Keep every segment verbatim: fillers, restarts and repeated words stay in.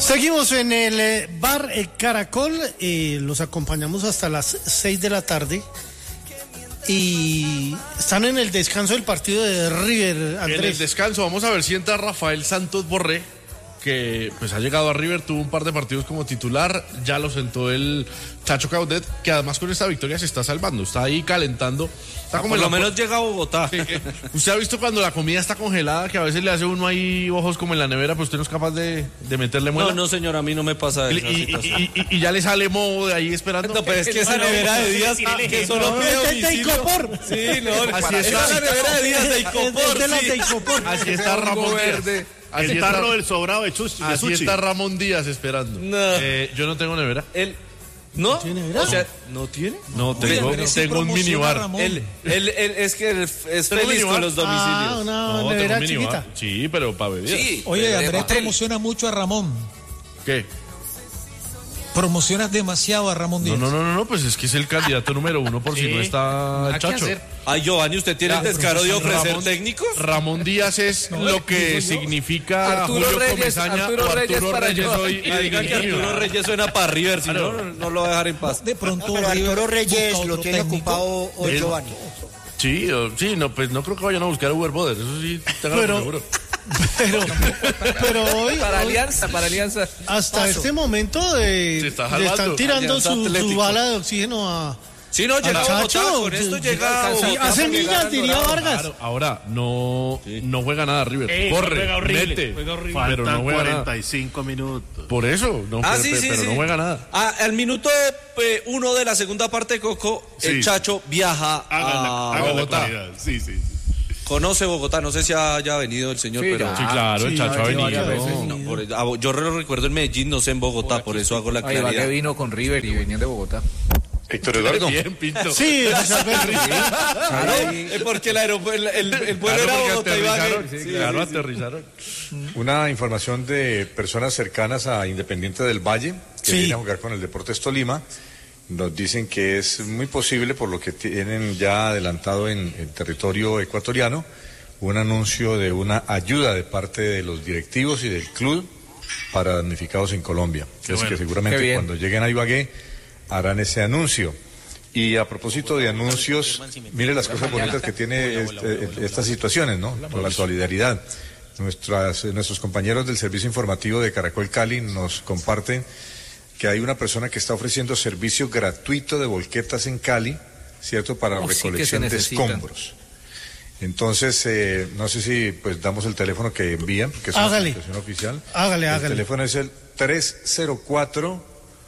Seguimos en el eh, bar El Caracol, eh, los acompañamos hasta las seis de la tarde y están en el descanso del partido de River, Andrés. En el descanso, vamos a ver si entra Rafael Santos Borré, que pues ha llegado a River, tuvo un par de partidos como titular, ya lo sentó el Chacho Caudet, que además con esta victoria se está salvando, está ahí calentando. Está Ah, como por lo la... menos llega a Bogotá. Usted ha visto cuando la comida está congelada, que a veces le hace uno ahí ojos como en la nevera, pero usted no es capaz de, de meterle muela. No, no, señor, a mí no me pasa Y, esa y, situación. y, y, y ya le sale moho de ahí esperando. No, pero es que esa nevera de días ah, que solo No, pide es de domicilio. Icopor. Sí, no, Así esa está. es la nevera de días de Icopor. Es de las sí. de Icopor. Así está Ramón Díaz. Así El está, tarro del sobrado de Chuchi. de así Sushi. está Ramón Díaz esperando. No. Eh, yo no tengo nevera. Él, ¿no? ¿Tiene nevera? O sea, ¿no tiene? No, tengo, Pero sí tengo un promociona minibar. Ramón. Él, él, él es que él es ¿Tengo feliz minibar? con los domicilios. Ah, una No, tengo nevera un minibar. chiquita. Sí, pero para beber. Sí. Oye, de Andrés hotel. promociona mucho a Ramón. ¿Qué? Promocionas demasiado a Ramón No, Díaz. no, no, no, no, pues es que es el candidato número uno por si no está el Chacho. Ay, Giovanni, ¿usted tiene el descaro de ofrecer Ramón- técnicos? Ramón Díaz es lo que significa Arturo Julio Reyes, Comesaña Arturo o Reyes Arturo para Reyes Giovanni. hoy. Y digan que Arturo Reyes suena para River, si no, no, no lo va a dejar en paz. De pronto Pero River Arturo Reyes busca lo otro tiene técnico. ocupado hoy Él- Giovanni. Sí, o- sí, no, pues no creo que vayan a buscar a Uber Boder, eso sí, tengan Pero- seguro. Pero, pero hoy, Para hoy, Alianza, para Alianza. hasta este momento de, Se está le jalando. están tirando Alianza su, su Atlético. bala de oxígeno a... Sí, no, llega a Al Bogotá, Chacho, con esto sí, llega a sí, Bogotá. hace porque millas, ganan diría Dorado. Vargas. Claro, ahora no, no juega nada River, Eh, corre, juega horrible, mete, juega horrible. pero no Faltan juega nada. cuarenta y cinco minutos. Por eso, no, Ah, pero, sí, sí, pero sí. no juega nada. Ah, al minuto eh, uno de la segunda parte, Coco, Sí. el Chacho viaja Háganla, a háganla Bogotá. claridad. Sí, sí. Conoce Bogotá, no sé si haya venido el señor, Sí, pero... Sí, claro, el sí, Chacho ha sí, venido. varias veces. No, por- ah, yo lo recuerdo en Medellín, no sé en Bogotá, por eso hago la Ahí va que claridad. vino con River y venían de Bogotá. Héctor Eduardo. Bien, Pinto. Sí, José Alberto. Claro, es porque el, aeropu- el, el, el vuelo Claro, era porque Bogotá y Ibagué. aterrizaron, Sí, sí, claro, sí, sí. aterrizaron. Una información de personas cercanas a Independiente del Valle, que Sí. viene a jugar con el Deportes Tolima. Nos dicen que es muy posible, por lo que tienen ya adelantado en el territorio ecuatoriano, un anuncio de una ayuda de parte de los directivos y del club para damnificados en Colombia. Es bueno, que qué seguramente bien. cuando lleguen a Ibagué harán ese anuncio. Y a propósito de anuncios, mire las cosas bonitas que tiene este- estas situaciones, ¿no? Por la solidaridad. Nuestras, nuestros compañeros del Servicio Informativo de Caracol Cali nos comparten que hay una persona que está ofreciendo servicio gratuito de volquetas en Cali, ¿cierto? Para Oh, sí que se recolección de necesitan. escombros. Entonces, eh, no sé si pues damos el teléfono que envían, que es una Hágale. situación oficial. Hágale, el hágale. teléfono es el tres cero cuatro,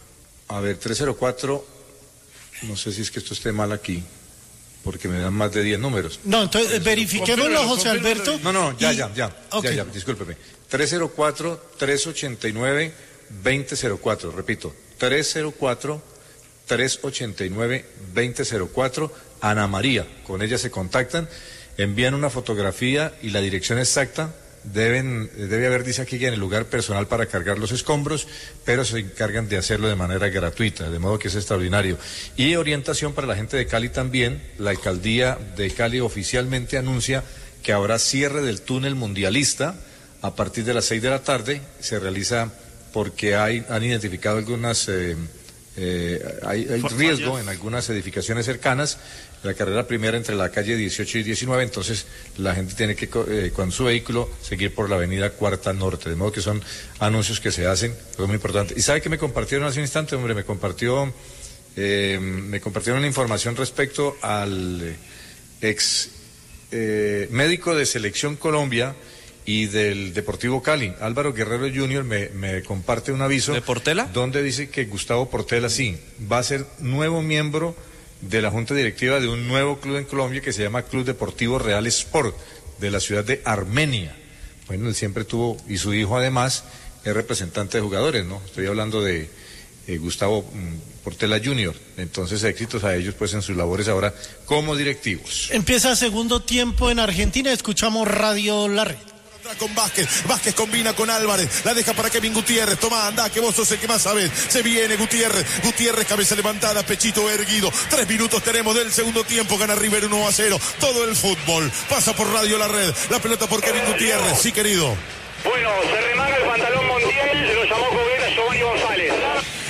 a ver, tres cero cuatro, no sé si es que esto esté mal aquí, porque me dan más de diez números. No, entonces eh, verifiquémoslo, José Alberto. No, no, ya, y- ya, ya, Ok. ya, ya, discúlpeme. tres cero cuatro, tres ocho nueve, dos cero cero cuatro, repito, tres cero cuatro, tres ocho nueve, dos cero cuatro, Ana María, con ella se contactan, envían una fotografía y la dirección exacta, deben, debe haber, dice aquí, que en el lugar personal para cargar los escombros, pero se encargan de hacerlo de manera gratuita, de modo que es extraordinario. Y orientación para la gente de Cali también, la alcaldía de Cali oficialmente anuncia que habrá cierre del túnel mundialista a partir de las seis de la tarde, se realiza porque hay, han identificado algunas, eh, eh, hay, hay riesgo en algunas edificaciones cercanas, la carrera primera entre la calle dieciocho y diecinueve, entonces la gente tiene que, eh, con su vehículo, seguir por la avenida Cuarta Norte, de modo que son anuncios que se hacen, es muy importante. ¿Y sabe que me compartieron hace un instante, hombre? Me compartió, eh, me compartieron una información respecto al eh, ex eh, médico de Selección Colombia y del Deportivo Cali, Álvaro Guerrero junior, me, me comparte un aviso. ¿De Portela? Donde dice que Gustavo Portela, sí, va a ser nuevo miembro de la Junta Directiva de un nuevo club en Colombia que se llama Club Deportivo Real Sport, de la ciudad de Armenia. Bueno, él siempre tuvo, y su hijo además es representante de jugadores, ¿no? Estoy hablando de eh, Gustavo mm, Portela junior Entonces, éxitos a ellos pues en sus labores ahora como directivos. Empieza segundo tiempo en Argentina, escuchamos Radio La Red. Con Vázquez, Vázquez combina con Álvarez, la deja para Kevin Gutiérrez, toma, anda, que vos sos el que más sabés, se viene Gutiérrez, Gutiérrez, cabeza levantada, pechito erguido, tres minutos tenemos del segundo tiempo, gana River uno a cero, todo el fútbol, pasa por Radio La Red, la pelota por Kevin Gutiérrez, sí querido. Bueno, se remanga el pantalón Montiel, lo llamó Coguero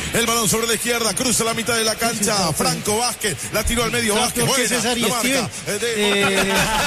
El balón sobre la izquierda, cruza la mitad de la cancha. Franco Vázquez, la tiró al medio. Vázquez, ¿Por qué buena, César y la Steven? marca. Eh, de-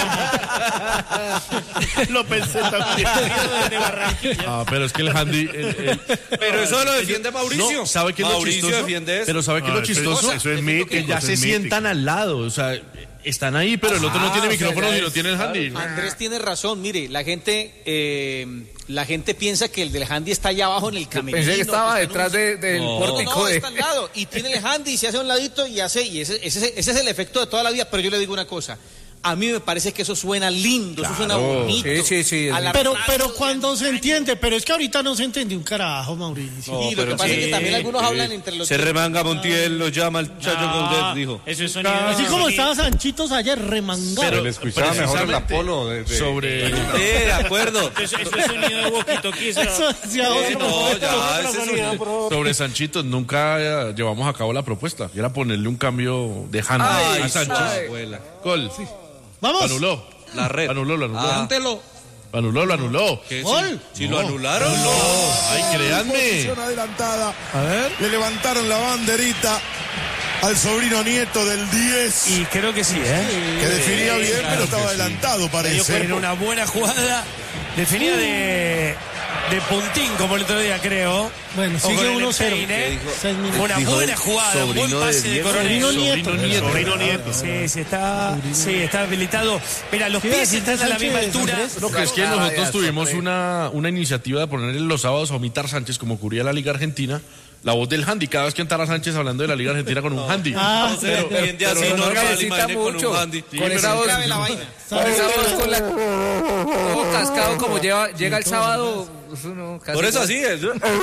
Eh, Lo pensé también. De Barranquilla. Ah, pero es que el handy... el- el- Pero eso lo defiende Mauricio. No, ¿sabe qué es lo Mauricio chistoso? defiende eso. Pero ¿sabe qué es No, lo eso es- chistoso? eso es mítico, que ya eso se es sientan mítico. al lado, o sea, están ahí, pero el otro no tiene Ah, o sea, micrófono ya y no es- tiene el handy. Andrés tiene razón, mire, la gente eh, la gente piensa que el del handy está allá abajo en el camerino. Pensé que estaba está en un- detrás de- del No. No, pórtico no, de... está al lado y tiene el handy y se hace a un ladito y hace, y ese, ese, ese es el efecto de toda la vida, pero yo le digo una cosa, a mí me parece que eso suena lindo, eso suena bonito. Sí, sí, sí, es Alarmado pero, de pero cuando se entiende, pero es que ahorita no se entendió un carajo, Mauricio. Y lo que pasa es que también algunos hablan entre los Se remanga Montiel, lo llama el Chacho Gaudet, dijo. Eso es sonido. Así como estaba Sanchitos ayer remangado. Se le escuchaba mejor el precisamente Apolo de, de- sobre... Sí, de acuerdo. Eso, eso es sonido de walkie-talkie. Eso- Eso decía Sí, otro. no, ya, ese sonido. Sobre Sanchito, nunca eh, llevamos a cabo la propuesta. Y era ponerle un cambio de handy Ay, a Sancho. ay. Gol. Vamos. Anuló. La red. Anuló, lo anuló. Ah. Lo anuló, lo anuló. ¿Qué? Gol. Si, si lo anularon, no. Ay, créanme. Posición adelantada. Le levantaron la banderita al sobrino nieto del diez. Y creo que sí, ¿eh? Que definía bien, claro pero estaba que sí. adelantado, Dio parece. cuerpo en una buena jugada. Definida de, de puntín, como el otro día, creo. Bueno, O sigue con el uno cero. empeine. Seis minutos. Una Dijo buena el jugada, un buen sobrino pase de de Diego. Coronel. Sobrino nieto. Sobrino nieto. Sobrino nieto. Sí, sí está, sí, está habilitado. Mira, los ¿Qué iba a pies decir están a la misma Sánchez, altura. Andrés? No, que es que Claro, nosotros ya, tuvimos hombre. una, una iniciativa de ponerle los sábados a Omitar Sánchez, como ocurría en la Liga Argentina, la voz del handy. Cada vez que entrara Sánchez hablando de la Liga Argentina con un handy. Ah, Pero, pero- hoy en día pero sí, no normal, necesita imagine con mucho. un handy. Con esa voz, Clave la vaina. con esa voz, con la... Todo cascado como lleva, llega el sábado. pues uno casi Por eso igual. así es.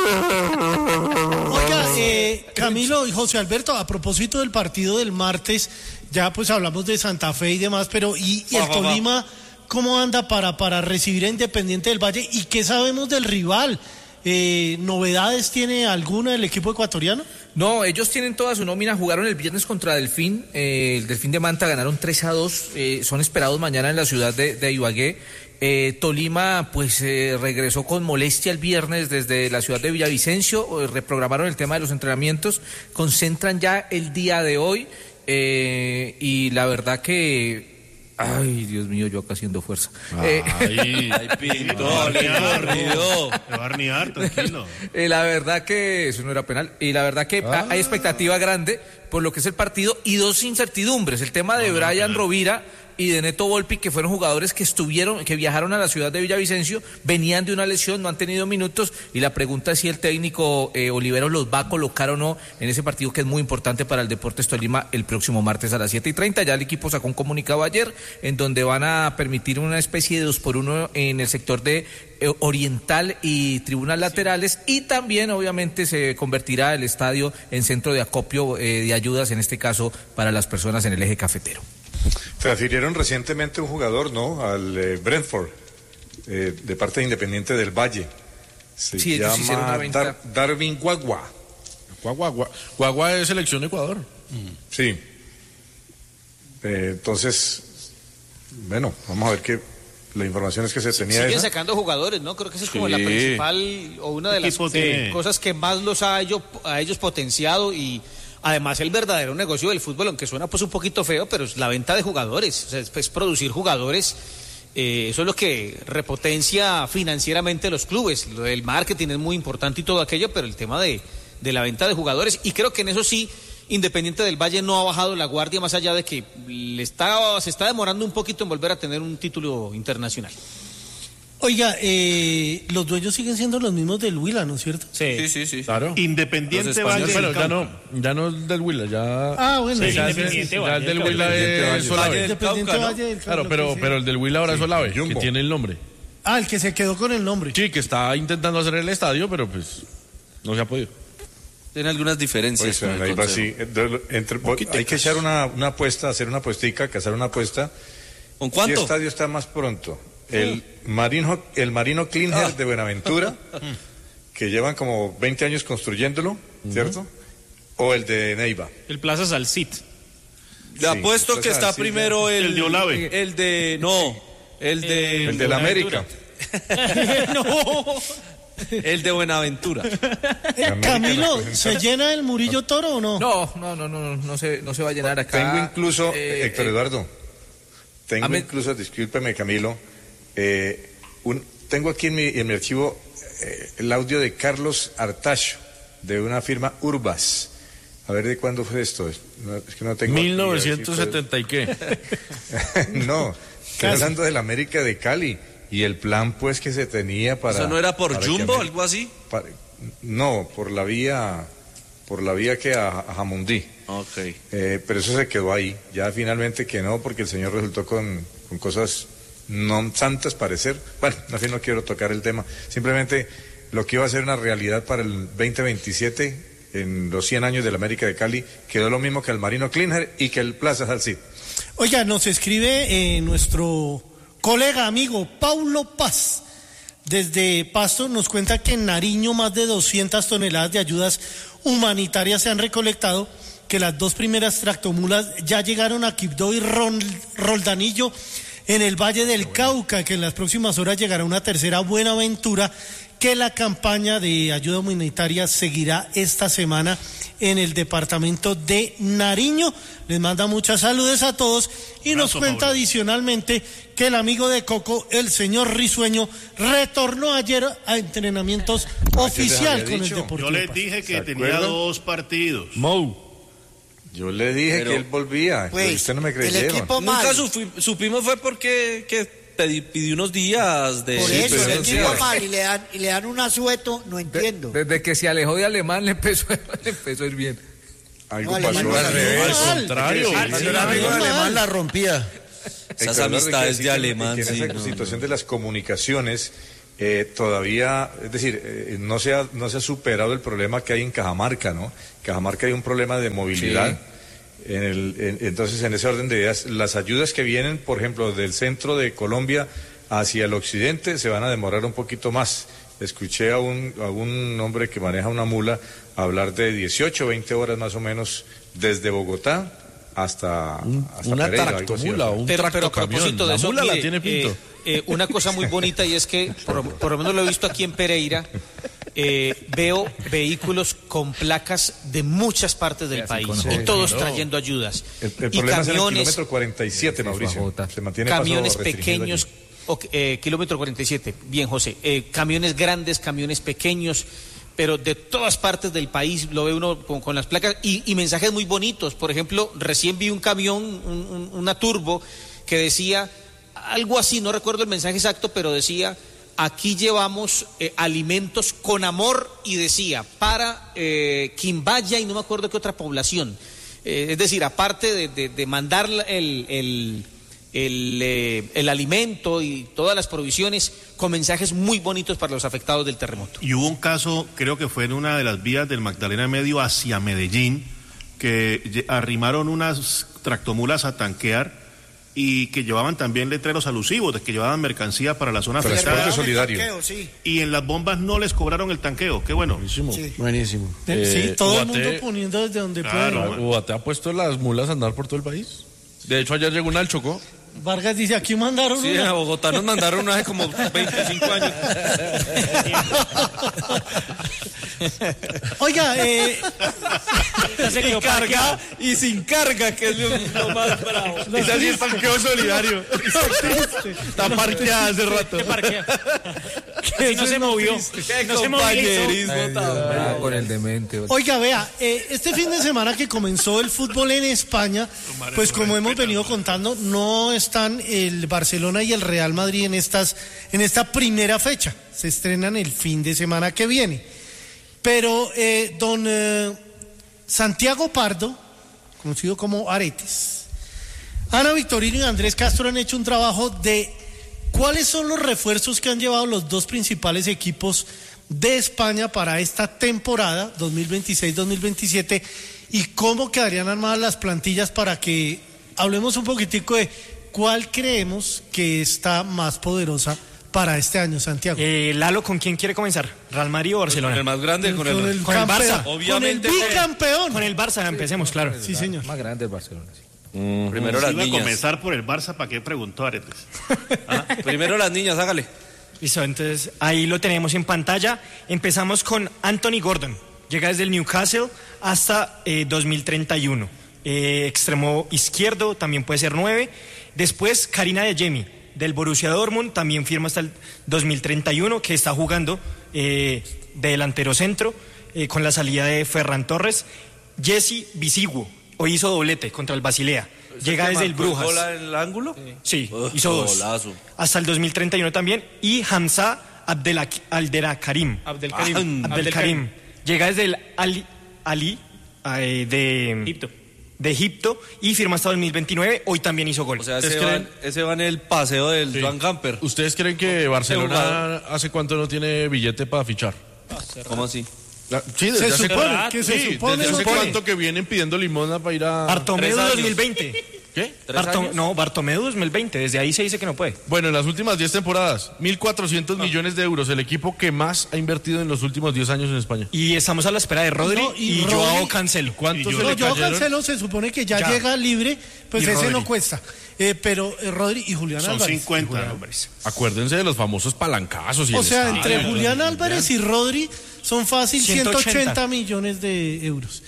Oiga, eh, Camilo y José Alberto, a propósito del partido del martes, ya pues hablamos de Santa Fe y demás, pero ¿y, y el Va, va, va. Tolima cómo anda para, para recibir a Independiente del Valle? ¿Y qué sabemos del rival? Eh, ¿Novedades tiene alguna del equipo ecuatoriano? No, ellos tienen toda su nómina, jugaron el viernes contra Delfín, eh, el Delfín de Manta ganaron tres a dos, eh, son esperados mañana en la ciudad de, de Ibagué. Eh, Tolima pues eh, regresó con molestia el viernes desde la ciudad de Villavicencio, eh, reprogramaron el tema de los entrenamientos, concentran ya el día de hoy eh, y la verdad que... Ay, Dios mío, yo acá haciendo fuerza. Eh, Ay, Ay, Pinto, le corrido. Me va a arnear, tranquilo. Eh, la verdad que eso no era penal y la verdad que Ah. hay expectativa grande por lo que es el partido y dos incertidumbres, el tema de Brian Rovira y de Neto Volpi, que fueron jugadores que estuvieron, que viajaron a la ciudad de Villavicencio, venían de una lesión, no han tenido minutos y la pregunta es si el técnico eh, Oliveros los va a colocar o no en ese partido que es muy importante para el Deportes Tolima el próximo martes a las siete y treinta. Ya el equipo sacó un comunicado ayer en donde van a permitir una especie de dos por uno en el sector de eh, oriental y tribunas laterales y también obviamente se convertirá el estadio en centro de acopio eh, de ayudas, en este caso para las personas en el eje cafetero. Transfirieron recientemente un jugador, ¿no? Al eh, Brentford, eh, de parte de Independiente del Valle. Se Sí, ellos hicieron una llama venta. Dar- Darwin Guagua. Guagua, Guagua, Guagua es selección de Ecuador. Sí. Eh, entonces, bueno, vamos a ver qué. La información es que se tenía Siguen esa. sacando jugadores, ¿no? Creo que esa es como Sí. la principal o una de las equipo eh, tiene? cosas que más los ha ello- a ellos potenciado y además el verdadero negocio del fútbol, aunque suena pues un poquito feo, pero es la venta de jugadores, o sea, es, es producir jugadores. Eh, eso es lo que repotencia financieramente los clubes. Lo del marketing es muy importante y todo aquello, pero el tema de, de la venta de jugadores, y creo que en eso sí Independiente del Valle no ha bajado la guardia, más allá de que le está, se está demorando un poquito en volver a tener un título internacional. Oiga, eh, los dueños siguen siendo los mismos del Huila, ¿no es cierto? Sí, sí, sí. Claro. Independiente Los Valle. Pero del ya Cauca. no, ya no es del Huila, ya. Ah, bueno, Sí, sí, ya, Independiente es- ya Valle el del del Huila Cauca. es Valle Solave. del Independiente Cauca, ¿no? Valle del Cauca, Claro, pero, sí. pero el del Huila ahora es Solave, que Jumbo. tiene el nombre. Ah, el que se quedó con el nombre. Sí, que está intentando hacer el estadio, pero pues no se ha podido. Tiene algunas diferencias. Pues, con el ahí va concepto. así. Eh, de- entre- hay que echar una, una apuesta, hacer una apuestica, que hacer una apuesta. ¿Con ¿Qué cuánto? estadio está más pronto? El Marino, el Marino Klinger Ah. de Buenaventura, que llevan como veinte años construyéndolo, ¿cierto? O el de Neiva. El Plaza Salcit. Le Sí, apuesto pues, que está así, primero el, El de Olave. El de. No, el de. El de la América. no. El de Buenaventura. Eh, Camilo, ¿se llena el Murillo Toro o no? No, no, no, no, no se, no se va a llenar acá. Tengo incluso, eh, Héctor eh, Eduardo, tengo a mí- incluso, discúlpeme Camilo, eh, un, tengo aquí en mi, en mi archivo eh, el audio de Carlos Artacho, de una firma Urbas. A ver, ¿de cuándo fue esto? No, es que no tengo aquí, mil a ver novecientos setenta y qué. si fue- No, estoy hablando de la América de Cali y el plan pues que se tenía para... ¿Eso no era por para que Jumbo, América- algo así? para- no, por la vía, por la vía que a, a Jamundí. Ok. Eh, pero eso se quedó ahí. Ya finalmente que no, porque el señor resultó con, con cosas no santas parecer. Bueno, en fin, no quiero tocar el tema. Simplemente lo que iba a ser una realidad para el veinte veintisiete, en los cien años de la América de Cali, quedó lo mismo que el Marino Klinger y que el Plaza Salcid. Oiga, nos escribe eh, nuestro colega, amigo, Paulo Paz. Desde Pasto nos cuenta que en Nariño más de doscientas toneladas de ayudas humanitarias se han recolectado, que las dos primeras tractomulas ya llegaron a Quibdó y Ron- Roldanillo en el Valle del Cauca, que en las próximas horas llegará una tercera Buenaventura, que la campaña de ayuda humanitaria seguirá esta semana en el departamento de Nariño. Les manda muchas saludes a todos y nos Abrazo, cuenta Pablo. adicionalmente que el amigo de Coco, el señor Risueño, retornó ayer a entrenamientos oficial había con el dicho. Deportivo Yo les Pasto. dije que ¿Se tenía acuerdan? dos partidos. Mou. Yo le dije Pero- que él volvía, Pues, pero usted no me el creyeron. equipo Nunca mal. sufi- supimos fue porque que pedí, pidió unos días de... Por Sí, eso, pero el sí. equipo mal y le dan, y le dan un asueto, no entiendo. Desde que se alejó de Alemán le empezó, le empezó a ir bien. Algo No, Alemán pasó no al salió revés. mal. Al contrario. Quiere decir, Sí, sí, era amigo sí, alemán, la rompía. Esas Héctor, amistades quiere decir de que- alemán, que en sí, esa no, situación de las comunicaciones eh, todavía, es decir, eh, no se ha, no se ha superado el problema que hay en Cajamarca, ¿no? En Cajamarca hay un problema de movilidad. En el, en- entonces, en ese orden de ideas, las ayudas que vienen, por ejemplo, del centro de Colombia hacia el occidente, se van a demorar un poquito más. Escuché a un, a un hombre que maneja una mula hablar de dieciocho, veinte horas más o menos desde Bogotá hasta, hasta Una Pereira, algo así, tractomula, o sea. un Pero, pero a tractocamión. propósito de La eso, mula la mire, tiene Pinto. eh, eh, una cosa muy bonita y es que, por, por lo menos lo he visto aquí en Pereira, eh, veo vehículos con placas de muchas partes del país y todos trayendo ayudas. El, el y problema es en el camiones, kilómetro cuarenta y siete, Mauricio. Bogotá. Se mantiene paso camiones restringido pequeños, allí. ok, eh, kilómetro cuarenta y siete, bien José, eh, camiones grandes, camiones pequeños, pero de todas partes del país lo ve uno con, con las placas y, y mensajes muy bonitos. Por ejemplo, recién vi un camión, un- un- una turbo, que decía algo así, no recuerdo el mensaje exacto, pero decía: aquí llevamos eh, alimentos con amor, y decía, para eh, Quimbaya y no me acuerdo qué otra población. Eh, es decir, aparte de, de- de mandar el, el, el, eh, el alimento y todas las provisiones, con mensajes muy bonitos para los afectados del terremoto. Y hubo un caso, creo que fue en una de las vías del Magdalena Medio hacia Medellín, que lle- arrimaron unas tractomulas a tanquear y que llevaban también letreros alusivos de que llevaban mercancía para la zona Transporte afectada. solidario. Tanqueo, sí. Y en las bombas no les cobraron el tanqueo. Qué bueno. Buenísimo. Sí. Buenísimo. Sí, Eh, todo el Ubaté- mundo poniendo desde donde Claro, puede. man. Ubaté ha puesto las mulas a andar por todo el país. De hecho, ayer llegó una al Chocó. Vargas dice, aquí mandaron Sí, una. a Bogotá nos mandaron una hace como veinticinco años. Oiga, eh, Y carga y sin carga, que es lo, lo más bravo. Esa sí es tanqueo solidario. Está parqueada hace rato. que no se movió. Qué compañerismo tan Ah, bravo. con el demente. Oiga, vea, eh, este fin de semana que comenzó el fútbol en España, pues como hemos venido contando, no están el Barcelona y el Real Madrid en estas, en esta primera fecha. Se estrenan el fin de semana que viene. Pero eh, don eh, Santiago Pardo, conocido como Aretes, Ana Victorino y Andrés Castro han hecho un trabajo de cuáles son los refuerzos que han llevado los dos principales equipos de España para esta temporada dos mil veintiséis dos mil veintisiete y cómo quedarían armadas las plantillas para que hablemos un poquitico de cuál creemos que está más poderosa para este año, Santiago. Eh, Lalo, ¿con quién quiere comenzar? ¿Real Madrid o Barcelona? Con el más grande, con el, Con el con el campeón, Barça. con el Obviamente, bicampeón. Con el Barça, empecemos, claro. Sí, señor. Más grande el Barcelona. Sí. Primero Si las iba a niñas. comenzar por el Barça, ¿para qué preguntó Aretes? Ah, primero las niñas, hágale. Listo, entonces ahí lo tenemos en pantalla. Empezamos con Anthony Gordon. Llega desde el Newcastle hasta eh, dos mil treinta y uno. Eh, extremo izquierdo, también puede ser nueve. Después Karina Adeyemi, del Borussia Dortmund, también firma hasta el dos mil treinta y uno, que está jugando eh, de delantero centro, eh, con la salida de Ferran Torres. Jesse Bisiguo, hoy hizo doblete contra el Basilea. Llega desde el Brujas. ¿Bola en el ángulo? Sí, Uh, hizo dos. golazo. Hasta el dos mil treinta y uno también. Y Hamza Abdelak- Abdelkarim. Abdelkarim. Ah, Abdelkarim. Llega desde el Ali, Ali eh, de Egipto. de Egipto y firma hasta dos mil veintinueve. Hoy también hizo gol. O sea, ese ¿Ustedes va, creen? en- ese va en el paseo del Sí. Joan Gamper. ¿Ustedes creen que Barcelona hace cuánto no tiene billete para fichar? ¿Cómo así? La- sí, Se desde hace supone, cuánto- que se sí, supone, desde hace supone. cuánto que vienen pidiendo limosna para ir a... Bartomeu Tres años. dos mil veinte. ¿Qué? ¿Tres Bartom- años? no, Bartomeu dos mil veinte. Desde ahí se dice que no puede. Bueno, en las últimas diez temporadas, mil cuatrocientos millones de euros, el equipo que más ha invertido en los últimos diez años en España. Y estamos a la espera de Rodri No, y y, Rodri- Joao Cancelo. ¿Cuántos se No, le Joao cayeron? Cancelo se supone que ya, Ya. llega libre, pues Y ese Rodri. no cuesta. Eh, pero eh, Rodri y Julián Son Álvarez. cincuenta. Acuérdense de los famosos palancazos. Y O el sea, estadio, entre ¿no? Julián Álvarez y Rodri son fácil ciento ciento ochenta ochenta millones de euros.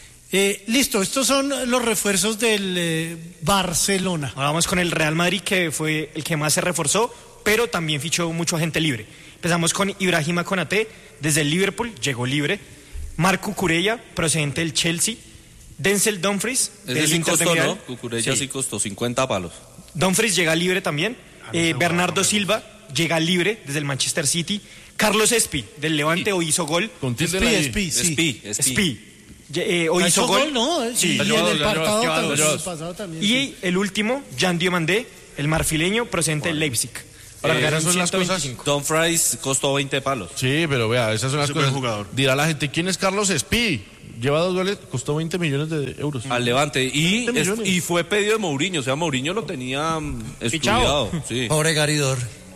Eh, listo, estos son los refuerzos del eh, Barcelona. Ahora vamos con el Real Madrid, que fue el que más se reforzó, pero también fichó mucho agente libre. Empezamos con Ibrahima Konaté, desde el Liverpool, llegó libre. Marco Cucurella, procedente del Chelsea. Denzel Dumfries, Ese del sí Inter de costó, Milán. ¿no? Cucurella sí. costó cincuenta palos. Dumfries llega libre también. Eh, Bernardo Silva llega libre desde el Manchester City. Carlos Espi, del Levante, hoy hizo gol. Con tilde en la Espi, I. Espi, sí. Espi, Espi. Espi, eh, hoy ¿Ha hizo hecho gol. gol? No, eh, Sí. y Lo en llevado, el lo llevado, pasado lo también, llevado. el pasado también, Y sí. el último, Jean Diomandé, el marfileño, procedente del Leipzig. Ahora, Eh, ganaron esas son las ciento cosas- veinticinco. Don Fries costó veinte palos. Sí, pero vea, esas son las Es un buen cosas. jugador. Dirá la gente, ¿quién es Carlos Espi? Lleva dos goles, costó veinte millones de euros. Al Levante. Y, veinte es- millones. y fue pedido de Mourinho. O sea, Mourinho lo tenía mm, estudiado. Sí. Pobre Garidor.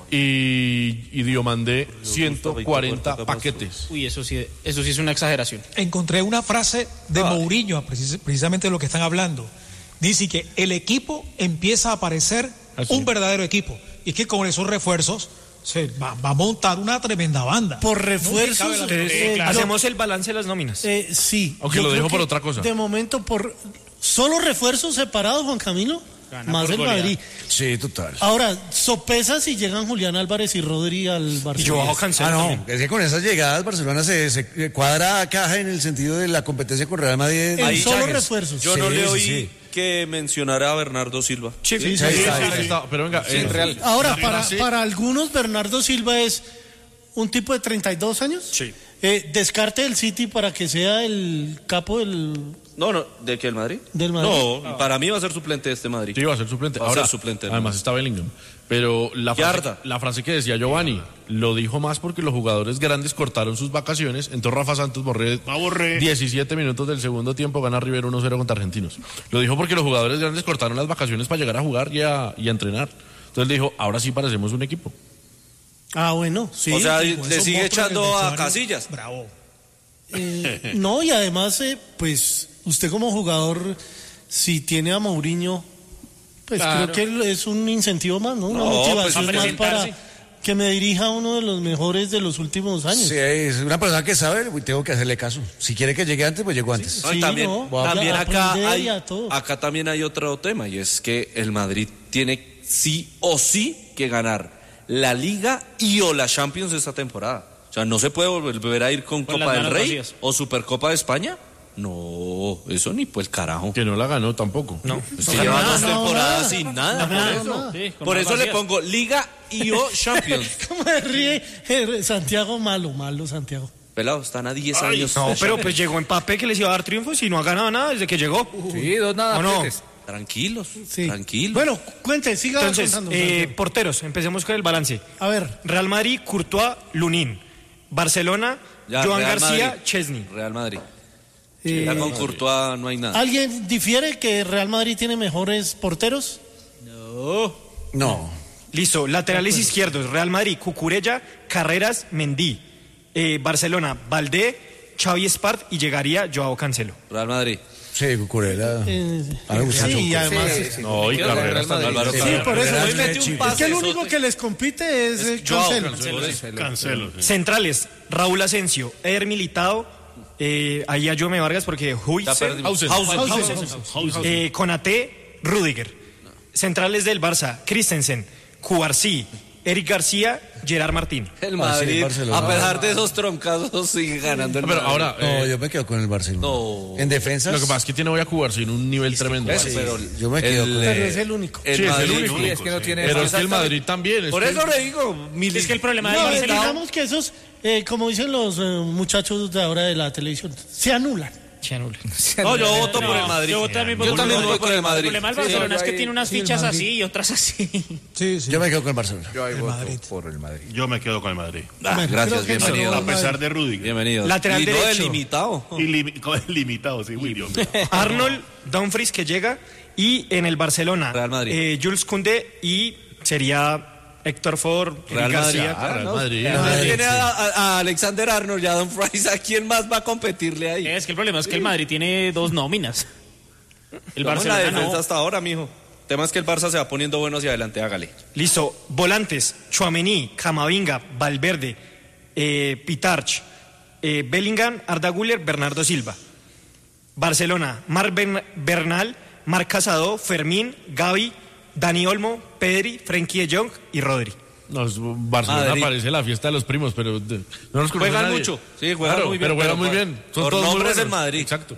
Y, y Diomandé, ciento cuarenta paquetes. Uy, eso sí, eso sí es una exageración. Encontré una frase de Ay. Mourinho, precis- precisamente de lo que están hablando. Dice que el equipo empieza a parecer Ah, sí. un verdadero equipo. Y es que con esos refuerzos se va, va a montar una tremenda banda. Por No, refuerzos, que cabe la- Entonces, eh, claro. hacemos el balance de las nóminas. Eh, sí. Aunque Yo lo creo dejo por que otra cosa. De momento, por solo refuerzos separados, Juan Camilo, más el Madrid. Sí, total. Ahora, sopesa si llegan Julián Álvarez y Rodri al Y Barcelona. Joao Cancelo Ah, no, también. es que con esas llegadas Barcelona se, se cuadra caja en el sentido de la competencia con Real Madrid. En de solo fichajes. refuerzos. Yo no Sí, le sí, oí sí. que mencionara a Bernardo Silva. Sí, Sí, sí, Ahí sí, está, sí, ahí sí. Está, pero venga, eh, real. Ahora, Sí, para, sí. para algunos, Bernardo Silva es un tipo de treinta y dos años. Sí. Eh, descarte del City para que sea el capo del... No, no, ¿de qué el Madrid? Del Madrid. No, para mí va a ser suplente de este Madrid. sí, va a ser suplente. Va a Ahora, ser suplente, además ¿no? está Bellingham. Pero la frase, Yarda. la frase que decía Giovanni lo dijo más porque los jugadores grandes cortaron sus vacaciones. Entonces Rafa Santos Borré, Va Borré. diecisiete minutos del segundo tiempo, gana River uno cero contra Argentinos. Lo dijo porque los jugadores grandes cortaron las vacaciones para llegar a jugar y a, y a entrenar. Entonces dijo, ahora sí parecemos un equipo. Ah, bueno, sí. o sea, Con le esos sigue monstruos echando del a vestuario. Casillas. Bravo. Eh, no, y además, eh, pues, usted como jugador, si tiene a Mourinho, pues Claro. creo que es un incentivo más, ¿no? Una No, motivación pues, más para presentarse. que me dirija a uno de los mejores de los últimos años. Sí, es una persona que sabe, tengo que hacerle caso. Si quiere que llegue antes, pues llegó antes. No, y Sí, también no, también a acá aprender hay, y a todo. acá también hay otro tema y es que el Madrid tiene sí o sí que ganar la Liga y o la Champions esta temporada. O sea, no se puede volver, volver a ir con, Con Copa las del manos Rey vacías. o Supercopa de España. No, eso ni pues el carajo. Que no la ganó tampoco. No. Es que lleva nada, dos no, temporadas nada. sin nada. No, por nada, eso, nada. Sí, con por manos eso le vacías. pongo Liga y o Champions. ¿Cómo se ríe eh, Santiago? Malo, malo, Santiago. Pelado, están a diez años. No, pero pues llegó Mbappé que les iba a dar triunfos y no ha ganado nada desde que llegó. Sí, dos nada. ¿O no? pletes. Tranquilos, Sí. tranquilos. Bueno, cuente, siga Entonces, contando. eh, Santiago. porteros, empecemos con el balance. A ver, Real Madrid, Courtois, Lunin. Barcelona, Ya, Joan Real García, Madrid. Chesney. Real Madrid. eh, Ya con Courtois no hay nada. ¿alguien difiere que Real Madrid tiene mejores porteros? No. Listo, laterales izquierdos, Real Madrid, Cucurella, Carreras, Mendy. Eh, Barcelona, Valdé, Xavi Espart y llegaría Joao Cancelo. Real Madrid. Sí, Cucurella. Eh, A mí me gusta sí, mucho. y además. Sí, sí. No, y Carrera está en Álvaro Sí, Carrera. por eso. Carrera Hoy mete es un chico. pase. Es que el único que les compite es eh, Joao Cancelo. Cancelo. Cancelo. sí. Centrales, Raúl Asensio, Eder Militao, eh, ahí a Jome Vargas porque Huijsen, Hausen. Hausen, eh, Konaté, Rudiger. Centrales del Barça, Christensen, Cubarsí, Eric García, Gerard Martín. El Ah, sí, Madrid, Barcelona. a pesar de esos troncazos, sigue ganando el Pero Madrid. ahora, No, eh, yo me quedo con el Barcelona. No. En defensa. lo que pasa es que tiene hoy a Cubar sin un nivel tremendo. Eso, Sí. pero yo me quedo el, con- Pero eh, es el único. el Sí, es el Madrid, único. Sí, es que no tiene. Pero es que el Madrid también. es Por que- eso le digo, Mili- Es que el problema de No, eh, Barcelona. digamos que esos, eh, como dicen los eh, muchachos de ahora de la televisión, se anulan. No, yo voto por el Madrid. Yo también voy Yo por también el voy por el El Madrid. problema del Sí, Barcelona yo es que ahí- tiene unas sí, el fichas Madrid. así y otras así. Sí, sí. Yo me quedo con el Barcelona. Yo ahí voto Madrid. por el Madrid. Yo me quedo con el Madrid. Ah, Bueno, gracias, creo que bienvenido. no, A pesar de Rudiger. Bienvenido. Lateral y no derecho. delimitado. Y limi- con el limitado, sí, uy, Dios mío. Arnold, Dumfries que llega y en el Barcelona, Real Madrid. eh, Jules Koundé y sería Héctor Ford, Eric Real Madrid. García. Ah, Real Madrid. Usted tiene a, a- a Alexander Arnold y a Don Price. ¿A quién más va a competirle ahí? Es que el problema es que el Madrid tiene dos nóminas. El Estamos en la Barcelona defensa no. hasta ahora, mijo. El tema es que el Barça se va poniendo bueno hacia adelante, hágale. Listo, volantes, Tchouaméni, Camavinga, Valverde, eh, Pitarch, eh, Bellingham, Arda Güler, Bernardo Silva. Barcelona, Marc Ben- Bernal, Marc Casado, Fermín, Gavi, Dani Olmo, Pedri, Frenkie de Jong y Rodri. No, es- Barcelona Madrid. parece la fiesta de los primos, pero de- no nos conoce Juegan nadie. mucho. Sí, juegan Claro, muy bien. pero juegan muy por- bien. Son por todos muy nombres del buenos. Madrid. Exacto.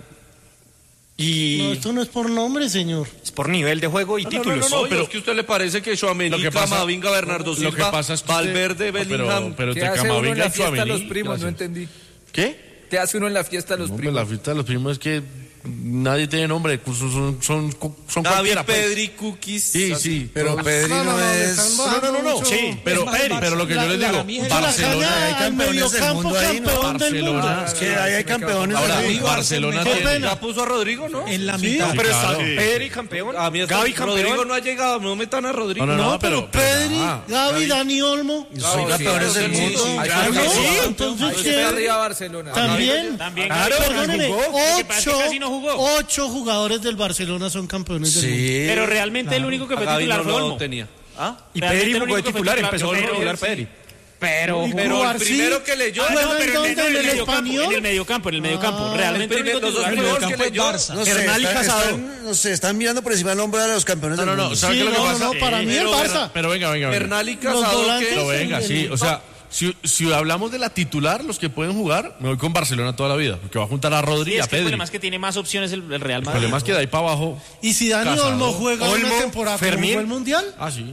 Y No, esto no es por nombre, señor. es por nivel de juego y No, no, títulos. no, no, pero- pero es que a usted le parece que Tchouaméni, Lo que pasa- Camavinga, Bernardo Silva, Lo que pasa es que usted- Valverde, No, pero- Bellingham. Pero, ¿Qué te hace uno en Camavinga la y fiesta de los Tchouaméni, primos? No gracias. entendí. ¿Qué? ¿Qué hace uno en la fiesta de los No, pues primos? la fiesta de los primos es que nadie tiene nombre, son, son, son, son Gavi, cualquiera, pues. Pedri, Cookies. Sí, sí. Pero Pedri no, No, no, no, le es. están No, bajando no, no, no. mucho. Sí, pero, Es más, pero lo que yo les digo, mucho la Barcelona, caña hay al campeones del mediocampo, mundo ahí, ¿no? campeón del mundo. Barcelona. Es que ahí hay campeones. ahora del mundo. Barcelona Qué tiene, pena. Ya puso a Rodrigo, ¿no? En la Sí, mitad. No, pero está claro. Pedri campeón, A mí es Gavi Rodrigo campeón. no ha llegado, no metan a Rodrigo. No, no, No, pero Pedri, ah, Gavi, Dani Olmo. Son campeones del sí, mundo. sí, Ah, claro no, que sí. entonces Ahí ¿quién? está arriba Barcelona. También. También Claro, Gavi, perdóneme, jugó. Lo que pasa es que ocho, casi no jugó. ocho jugadores del Barcelona son campeones del mundo. Sí. Pero realmente el único que A fue Gavi titular no fue lo Olmo. tenía. ¿Ah? Y Realmente Pedri el jugó de único que fue titular, titular, empezó pero- regular sí. Pedri. Pero, Y Pero el Cubarsí primero que leyó. Ah, juega no, en pero dónde, en en el el mediocampo, Español. en el mediocampo, en el mediocampo. Ah, Realmente el el único primer- los dos titular primeros fue que Olmo. leyó. Barça. No sé, Bernal y están, Casado. están- no sé, están mirando por encima del nombre de los campeones No, no, del no, mundo. ¿sabe Sí, qué es lo que no, pasa? no, para mí el Pero, Barça. Pero venga, venga, venga. Bernal y Los Casado. volantes. que- Pero venga, el- sí, el- o sea, si, si hablamos de la titular, los que pueden jugar, me voy con Barcelona toda la vida, porque va a juntar a Rodri Sí, y a es que el Pedri. problema es que tiene más opciones el, el Real El Madrid. problema es que de ahí para abajo. Y si Dani Casado. Olmo juega Olmo, una temporada como Fermín. fue el Mundial, Ah, sí.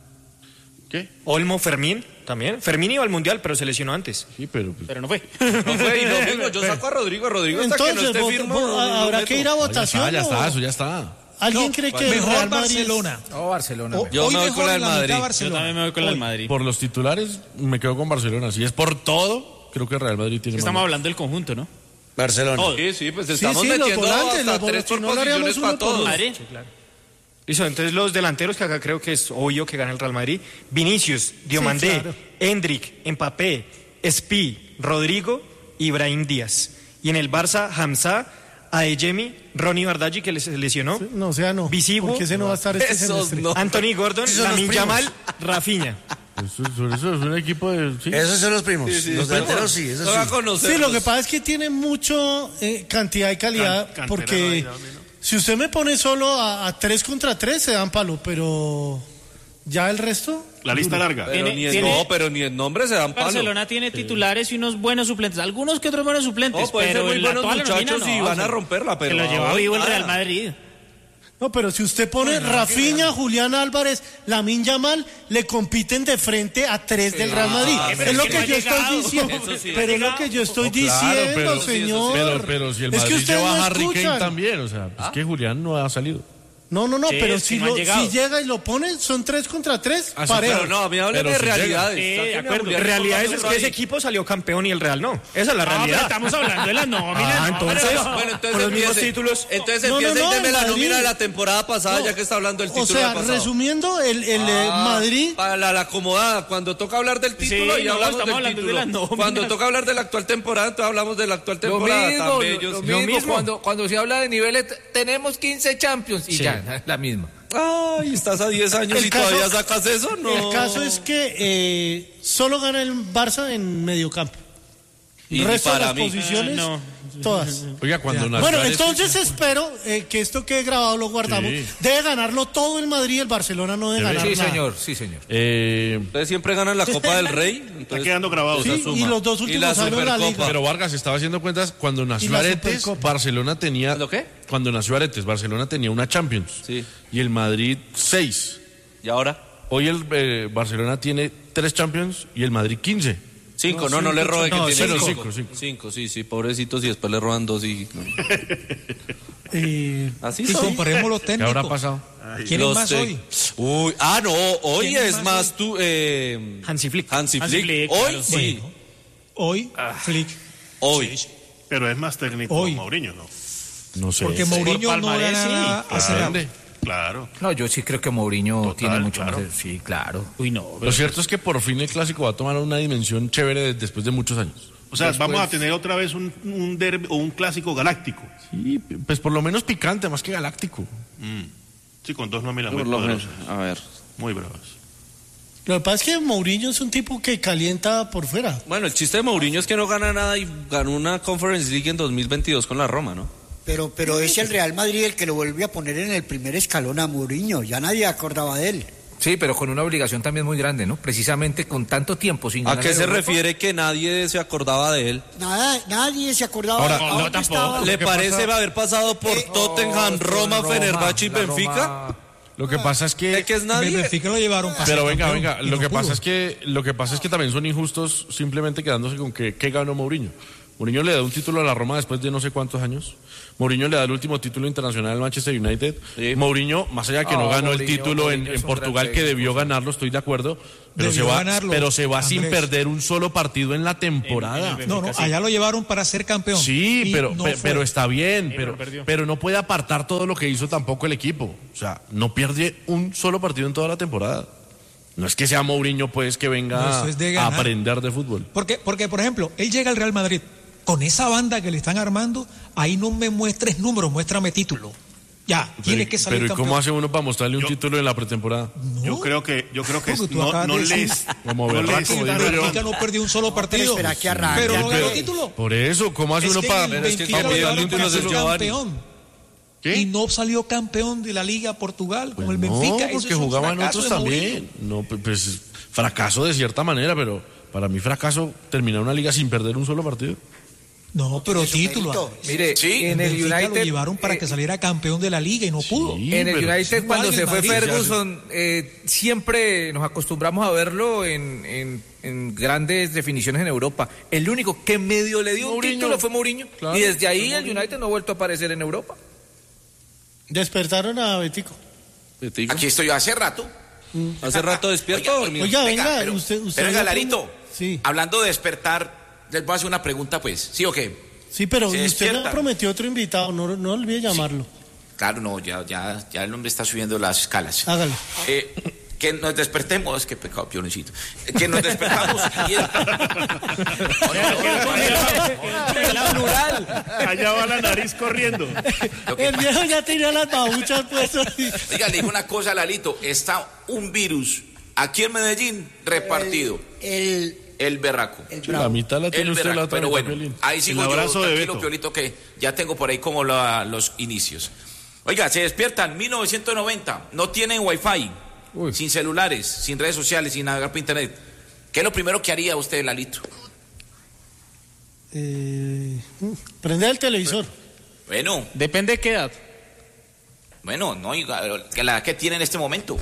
¿Qué? Olmo, Fermín también. Fermín iba al Mundial, pero se lesionó antes. Sí, pero. pues, Pero no fue. No fue, y no, digo, yo saco a Rodrigo, Rodrigo hasta que no entonces esté vot- firme. vo- no, no, no habrá meto. que ir a ya votación. está, ya o- está, eso ya está. ¿Alguien cree que el Mejor Real Madrid es- Barcelona. No, Barcelona. O- Yo hoy me voy mejor con la en del mitad Madrid. Yo Barcelona. también me voy con el Madrid. Por los titulares, me quedo con Barcelona. Si es por todo, creo que Real Madrid tiene. Estamos más. hablando del conjunto, ¿no? Barcelona. Sí, sí, pues Sí, estamos sí, los metiendo volantes, hasta los tres volantes, por no lo haríamos posiciones uno para por todos. uno. Madrid. Listo, entonces los delanteros que acá creo que es obvio que gana el Real Madrid. Vinicius, Diomandé, Sí, claro. Hendrik, Mbappé, Espi, Rodrigo, Ibrahim Díaz. Y en el Barça, Hamza, Adeyemi, Ronnie Bardaggi que se lesionó, No, o sea, no. Visigo. Porque ese no va a estar este Esos semestre. no. Anthony Gordon, son los Lamine primos. Yamal, Rafinha. Eso, eso- eso es un equipo de. Sí. Esos son los primos. Sí, sí, los sí. delanteros sí, esos No va a sí. conocer. Sí, lo que pasa es que tiene mucho eh, cantidad y calidad, Can- cantera porque no hay, no, no. si usted me pone solo a, a tres contra tres, se dan palo, pero ya el resto... La lista larga. Pero Tiene- ni en, tiene- no, pero ni en nombre se dan palo. Barcelona tiene titulares y unos buenos suplentes. Algunos que otros buenos suplentes. No, pueden pero ser muy en la buenos actual muchachos nómina, y no, van a se- romperla, pero Se lo lleva hoy vivo el nada. Real Madrid. No, pero si usted pone Rafinha, Julián Álvarez, Lamine Yamal, le compiten de frente a tres del Real Madrid. pero es lo es que que no ha yo estoy llegado. diciendo. Eso sí. Pero es lo que yo estoy Claro, diciendo, pero- señor. Pero, pero si el es que Madrid ustedes lleva no a Harry Kane escuchan. también, o sea, es que Julián no ha salido. No, no, no, Sí, pero sí, si, no han lo, llegado. si llega y lo pone, son tres contra tres, Ah, sí, parejo. pero no, a mí hablen Pero de si realidades. Sí, de Sáquenme a acuerdo. Julián Realidades Cortés es que ahí. ese equipo salió campeón y el Real no. Esa es la No, pero realidad. estamos hablando de las nóminas. Ah, no, entonces, pero- Bueno, entonces Con los mismos empiece. títulos. Entonces No, no, empieza no, y deme el la Madrid. nómina de la temporada pasada, No, ya que está hablando del O título sea, del pasado. resumiendo, el, el eh, Ah, Madrid... Para la, la acomodada, cuando toca hablar del título, Sí, y no, hablamos estamos del hablando de título. las nóminas. Cuando toca hablar de la actual temporada, entonces hablamos de la actual Lo temporada. mismo, tan lo, bellos. lo Lo mismo, mismo. Cuando, cuando se habla de niveles, t- tenemos quince Champions y ya, la misma. Ay, estás a diez años El y caso- todavía sacas eso, no. El caso es que eh, solo gana el Barça en mediocampo. Y El resto de para las mí. posiciones, Ah, todas. Oiga, cuando nació Bueno, Aretes- entonces espero eh, que esto quede grabado, lo guardamos. Sí. Debe ganarlo todo el Madrid, el Barcelona no debe Debe. ganar Sí, nada. señor, sí, señor. Eh, Ustedes siempre ganan la Copa del Rey. Está Entonces, quedando grabado. Sí, esa suma. y los dos Y últimos la años la Supercopa. Liga. pero Vargas estaba haciendo cuentas, cuando nació Y la Aretes, Supercopa. Barcelona tenía... ¿Lo qué? Cuando nació Aretes, Barcelona tenía una Champions. Sí. Y el Madrid seis. ¿Y ahora? Hoy el eh, Barcelona tiene tres Champions y el Madrid quince. Cinco, no, No, no, le cinco, robe, que no, tiene cero, cinco. cinco, cinco. Cinco, sí, sí, pobrecitos, y después le roban dos y... no. Eh, Así Y son. comparemos los ¿Qué técnicos. habrá pasado? ¿Quién Los es más tec- hoy? Uy, ah, no, hoy ¿Quién es es más más hoy? tú, eh... Hansi Flick. Hansi Hansi Flick. Flick, Hoy claro. sí, Bueno, hoy, Flick. hoy. Pero es más técnico Hoy. Mourinho, ¿no? No sé. Porque Mourinho no palmarés, gana sí, nada hace rato. Depende. Claro. No, yo sí creo que Mourinho Total, tiene mucho claro. más. Sí, claro. Uy, no. Lo cierto es que por fin el clásico va a tomar una dimensión chévere de- después de muchos años. O sea, Después- vamos a tener otra vez un, un derbi o un clásico galáctico. Sí, pues por lo menos picante, más que galáctico. Sí, con dos nóminas muy Por lo menos, poderosas. a ver. Muy bravas. Lo que pasa es que Mourinho es un tipo que calienta por fuera. Bueno, el chiste de Mourinho es que no gana nada y ganó una Conference League en dos mil veintidós con la Roma, ¿no? Pero, pero es el Real Madrid el que lo vuelve a poner en el primer escalón a Mourinho. Ya nadie acordaba de él. Sí, pero con una obligación también muy grande, ¿no? Precisamente con tanto tiempo sin ¿A ganar qué en se Europa. refiere que nadie se acordaba de él? Nada, nadie se acordaba. Ahora, ¿A no, dónde tampoco. estaba? ¿Le que parece pasa- haber pasado por Tottenham, Roma, Roma, Fenerbahce y la Benfica? Roma. Lo que pasa es ¿De que... qué es El nadie? Benfica lo llevaron para Pero ser venga, campeón venga, y lo no que pasa pudo. es que lo que pasa es que también son injustos simplemente quedándose con que ¿qué ganó Mourinho? Mourinho le da un título a la Roma después de no sé cuántos años. Mourinho le da el último título internacional al Manchester United. Sí. Mourinho, más allá de que Ah, no ganó el Mourinho, título en, Mourinho en es un Portugal, gran que técnico, debió sí. ganarlo, estoy de acuerdo, pero se Debió va, ganarlo, pero se va sin Andrés. perder un solo partido en la temporada. No, no, allá lo llevaron para ser campeón. Sí, Y pero, no pe- fue. pero está bien, pero pero, perdió. pero no puede apartar todo lo que hizo tampoco el equipo. O sea, no pierde un solo partido en toda la temporada. No es que sea Mourinho, pues, que venga No, eso es de a ganar. aprender de fútbol. Porque, porque, por ejemplo, él llega al Real Madrid. Con esa banda que le están armando, ahí no me muestres números, muéstrame título. Ya, tiene Pero, que salir pero ¿y campeón. cómo hace uno para mostrarle un Yo- título en la pretemporada? Yo creo que, yo creo que Porque tú no, acabas no de decir- les, Como no berraco, les- como La digo yo. Benfica no perdió un solo partido. espera que arranque. Pero no ganó Pero- título. Por eso, ¿cómo hace Es uno que para...? el Pero es que Benfica para lo pedir llevaron títulos para es ser Giovanni. campeón. ¿Qué? Y no salió campeón de la Liga Portugal con el Pues Benfica. no, Eso porque es un jugaban fracaso otros de Mourinho. también. No, pues, pues fracaso de cierta manera, pero para mí fracaso terminar una liga sin perder un solo partido. No, pero Eso, título. Perito. Andrés. Mire, en el Benfica lo United llevaron para eh, que saliera campeón de la Liga y no pudo. Sí, en el pero- United igual cuando en se fue Madrid. Ferguson eh, siempre nos acostumbramos a verlo en, en- en grandes definiciones en Europa. El único que medio le dio un Mourinho. título fue Mourinho. Claro, y desde ahí fue el United no ha vuelto a aparecer en Europa. Despertaron a Betico. Betico. Aquí estoy yo hace rato. Hace rato despierto o dormido. Oiga, venga, pero, usted... usted pero venga, había Larito, prom- Sí, hablando de despertar, les voy a hacer una pregunta, pues. ¿Sí o qué? sí, pero se usted me despiertan. prometió otro invitado, no, no olvide llamarlo. Claro, no, ya, ya, ya el hombre está subiendo las escalas. Hágalo. Eh, que nos despertemos, qué pecado, pioncito. Que nos despertamos y... allá va la nariz corriendo. Lo que El viejo ya tenía las babuchas puestas. Oiga, le digo una cosa, Lalito. Está un virus aquí en Medellín repartido. El, El berraco. el Sí, la mitad la tiene El usted, la berraco. otra Pero mitad, bueno, Piolín. ahí sigo El yo, abrazo de tranquilo, Beto. Piolito, que ya tengo por ahí como la- los inicios. Oiga, se despiertan mil novecientos noventa, no tienen wifi, sin celulares, sin redes sociales, sin navegar por internet. ¿Qué es lo primero que haría usted, Lalito? Eh, prender el televisor. Bueno, Depende de qué edad. bueno, no, oiga, que la que tiene en este momento.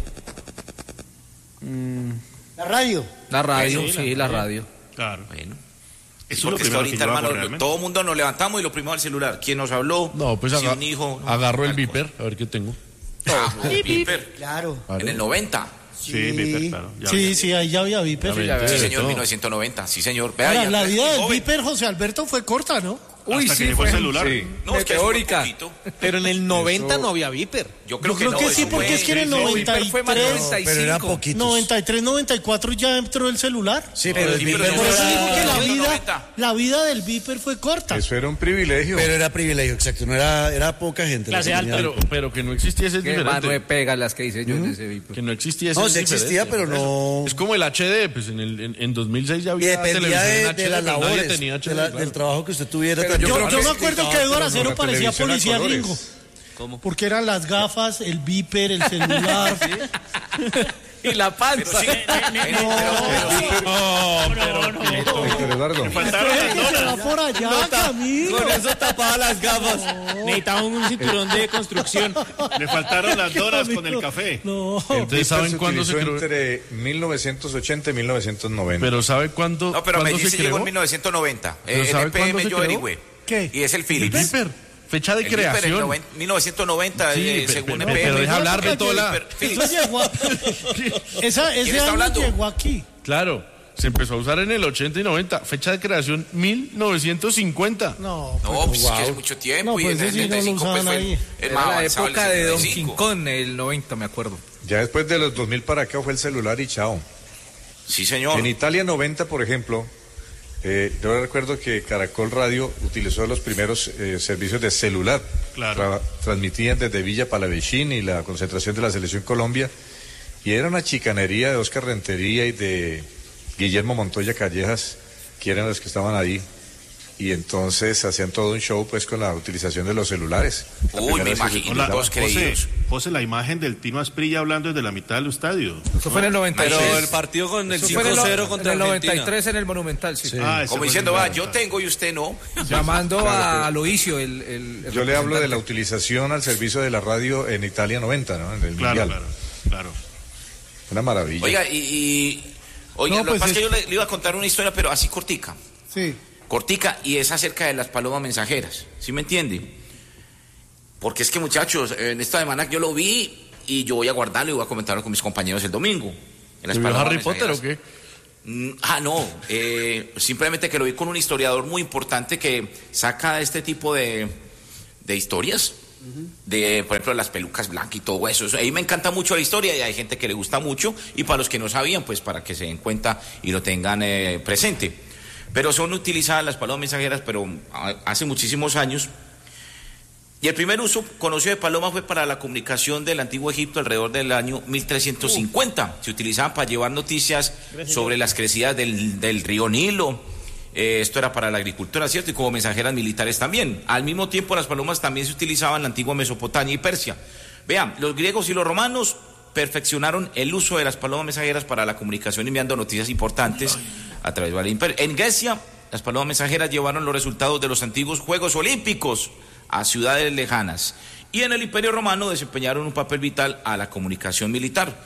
la radio. La radio, Eso, sí, la radio. Claro. Bueno. Eso es Porque lo es que primero que ahorita, yo hago hermano, realmente. todo el mundo nos levantamos y lo primero al celular. ¿Quién nos habló? No, pues Si aga- un hijo. no, agarro el tal cosa. viper, a ver qué tengo. Ah, Viper. Claro. En el noventa. Sí, Viper, claro. Ya Sí, había. sí, ahí ya había Viper. Sí, señor, mil novecientos noventa. Sí, señor. Vea, Ahora, ya- la vida del joven. Viper, José Alberto, fue corta, ¿no? Uy, Hasta sí, que llegó fue el celular. Sí. No, es que eso fue Meteórica. poquito. Pero en el noventa no había Viper. Yo creo Yo que creo no, que eso sí, porque fue- es que en el No, noventa Viper y fue más tres, noventa y Pero eran cinco. poquitos. noventa y tres, noventa y cuatro ya entró el celular. Sí, pero, el sí, Viper pero no Por eso era- digo que la noventa. vida, la vida del Viper fue corta. Eso era un privilegio. pero era privilegio, exacto. No era, era poca gente. la Clase que alta. tenía Pero, pero que no existiese es Que mano de diferente. pega las que hice yo en ese Viper. Que no existiese No, es sí existía, diferente. pero no. Es como el H D, pues en, el, en, en dos mil seis ya Y había dependía televisión de, en de H D, las pero nadie labores, tenía H D, de la- claro. del trabajo que usted tuviera. Pero también. Yo, creo yo que me sí, acuerdo que Eduardo no, Acero la parecía televisión a policía colores. gringo. ¿Cómo? Porque eran las gafas, el Viper, el celular. Y la panza. Pero sí. Eh, pero- pero sí. Héctor Eduardo. Espere que se va por allá, Camilo. Con eso tapaba las gafas. Necesitaba un cinturón de construcción. Le faltaron las doras con el café. No. El ¿Ustedes Viper saben se cuándo se utilizó creó? entre mil novecientos ochenta y mil novecientos noventa. Pero ¿sabe cuándo, No, pero cuándo Medellín se se llegó creó? en mil novecientos noventa. ¿Pero Eh, en sabe el P M cuándo se yo creó? averigüé. ¿Qué? Y es el El Philips. Viper. Fecha de El Viper en creación. noven- mil novecientos noventa, Sí, eh, pe- según pe- E P M. pero deja hablar, Viper, Betola. Viper, Eso Philips. llegó a- Esa, ¿Quién ese está año hablando? llegó aquí. Claro, se empezó a usar en el ochenta y noventa. Fecha de creación mil novecientos cincuenta. No, No, pues es que es mucho tiempo. No, y pues en el ese sí no lo setenta y cinco pues, usaban fue el- ahí. el Era más la avanzado, el época de Don setenta y King cinco. Kong, el noventa, me acuerdo. Ya después de los dos mil para acá fue el celular y chao. Sí, señor. En Italia noventa, por ejemplo, eh, yo recuerdo que Caracol Radio utilizó los primeros eh, servicios de celular. Claro. Tra- transmitían desde Villa Palavecini y la concentración de la Selección Colombia. Y era una chicanería de Oscar Rentería y de Guillermo Montoya Callejas, que eran los que estaban ahí. Y entonces hacían todo un show pues con la utilización de los celulares. La Uy, primera me vez que se imagino, utilizaba. todos Pose, creídos. pose la imagen del Tino Asprilla hablando desde la mitad del estadio. Eso fue en el noventa y tres. Pero el partido con el Eso fue en el, cinco cero en contra el Argentina. noventa y tres en el Monumental, sí. Ah, ese Como fue diciendo, el- va, yo tengo y usted no. Llamando Claro, a pero- Aloisio, el, el, el Yo le hablo de la representante. utilización al servicio de la radio en Italia noventa, ¿no? En el Claro, Mundial. claro, claro. Una maravilla. Oiga, y, y- oiga, No, lo pues que pasa es que es- yo le, le iba a contar una historia, pero así cortica. Sí. Cortica, y es acerca de las palomas mensajeras. ¿Sí me entiende? Porque es que, muchachos, en esta semana yo lo vi y yo voy a guardarlo y voy a comentarlo con mis compañeros el domingo. En las ¿Se vio palomas Harry Potter o mensajeras. qué? Mm, Ah, no, eh, simplemente que lo vi con un historiador muy importante que saca este tipo de, de historias, de, por ejemplo, las pelucas blancas y todo eso. Eso- A mí me encanta mucho la historia y hay gente que le gusta mucho, y para los que no sabían, pues para que se den cuenta y lo tengan eh, presente. Pero son utilizadas las palomas mensajeras, pero ah, hace muchísimos años. Y el primer uso conocido de paloma fue para la comunicación del antiguo Egipto alrededor del año mil trescientos cincuenta. Se utilizaban para llevar noticias sobre las crecidas del, del río Nilo. Eh, esto era para la agricultura, ¿cierto? Y como mensajeras militares también. Al mismo tiempo, las palomas también se utilizaban en la antigua Mesopotamia y Persia. Vean, los griegos y los romanos perfeccionaron el uso de las palomas mensajeras para la comunicación enviando noticias importantes a través del imperio. En Grecia, las palomas mensajeras llevaron los resultados de los antiguos Juegos Olímpicos a ciudades lejanas. Y en el Imperio Romano desempeñaron un papel vital a la comunicación militar.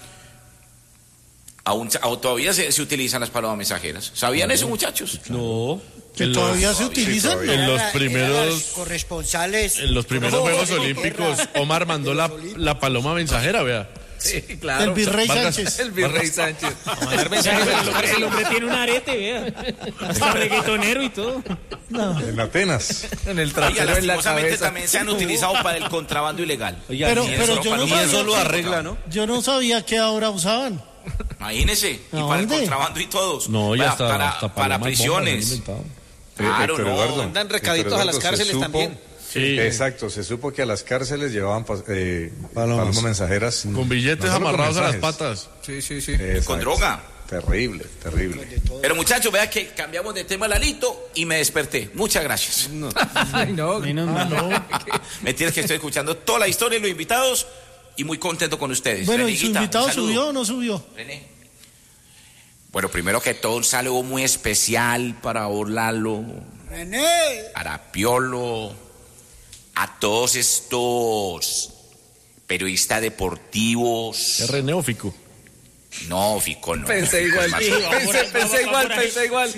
Aún, aún todavía se, se utilizan las palomas mensajeras. ¿Sabían eso, muchachos? No. Que En todavía los- se utilizan. En los Era- eran primeros... los corresponsales. En los primeros No, Juegos de Olímpicos, guerra. Omar mandó la, la paloma mensajera, vea. Sí, claro. El virrey Vargas- Sánchez. El virrey Sánchez. El hombre, el hombre tiene un arete, vea. Hasta reggaetonero y todo. En Atenas. En el Oiga, trasero en la lastimosamente cabeza. también se han utilizado para el contrabando ilegal. Pero, y pero eso yo no para- sabía. eso lo que- arregla, ¿no? Yo no sabía que ahora usaban. Imagínese, y ¿A para el dónde? contrabando y todos. No, ya Vea, está. Para, hasta para palomas prisiones. bombas han inventado. Claro, Héctor no. Eduardo, Mandan recaditos Héctor a las Eduardo, se cárceles supo- también. Sí. Exacto, se supo que a las cárceles llevaban pa- eh, Palomas. palomas mensajeras. Con billetes No solo con amarrados a las mensajes. patas. Sí, sí, sí. Exacto. Con droga. Terrible, terrible. Pero muchachos, vea que cambiamos de tema, Lalito, y me desperté. Muchas gracias. Ay, no. Menos mal. Mentira, que estoy escuchando toda la historia y los invitados y muy contento con ustedes. Bueno, ¿y su Reniguita, invitado un saludo. subió o no subió? René. Bueno, primero que todo, un saludo muy especial para Orlalo, René. para Piolo, a todos estos periodistas deportivos. Es reneófico. No, Fico, no. Pensé igual. Más- Pensé, pensé igual, pensé igual.